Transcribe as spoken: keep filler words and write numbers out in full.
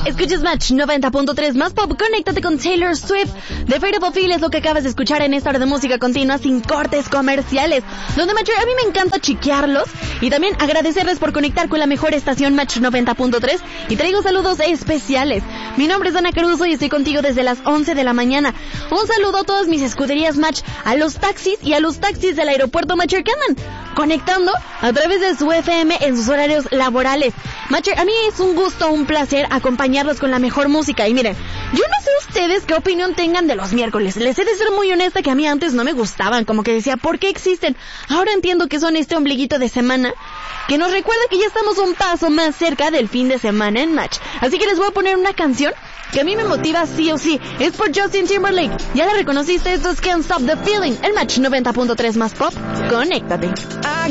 Escuchas Match noventa punto tres más pop. Conéctate con Taylor Swift. The Fate of Ophelia es lo que acabas de escuchar en esta hora de música continua sin cortes comerciales. Donde Match, a mí me encanta chiquearlos y también agradecerles por conectar con la mejor estación Match noventa punto tres. Y traigo saludos especiales. Mi nombre es Ana Caruso y estoy contigo desde las once de la mañana. Un saludo a todas mis escuderías Match, a los taxis y a los taxis del aeropuerto Matcher que andan conectando a través de su F M en sus horarios laborales. Matcher, a mí es un gusto, un placer acompañarlos con la mejor música. Y miren, yo no sé ustedes qué opinión tengan de los miércoles. Les he de ser muy honesta que a mí antes no me gustaban, como que decía, ¿por qué existen? Ahora entiendo que son este ombliguito de semana que nos recuerda que ya estamos un paso más cerca del fin de semana en Match. Así que les voy a poner una canción que a mí me motiva sí o sí. Es por Justin Timberlake. ¿Ya la reconociste? Esto es Can't Stop the Feeling. El Match noventa punto tres más pop. Conéctate.